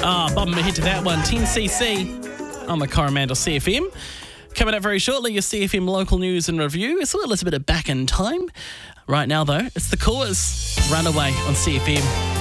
Bobbing my head to that one. 10cc on the Coromandel CFM. Coming up very shortly, your CFM local news and review. It's a little bit of back in time. Right now, though, it's the Cause. Runaway on CFM.